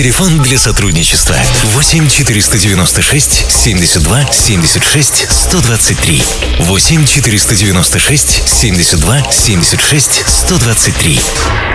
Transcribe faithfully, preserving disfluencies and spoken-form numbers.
Телефон для сотрудничества восемь четыреста девяносто шесть семьдесят два семьдесят шесть сто двадцать три. восемь четыреста девяносто шесть семьдесят два семьдесят шесть сто двадцать три.